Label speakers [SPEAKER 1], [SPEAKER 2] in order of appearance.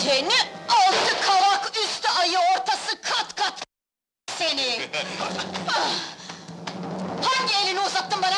[SPEAKER 1] Seni, altı kavak üstü ayı ortası kat kat seni! Ah! Hangi elini uzattın bana?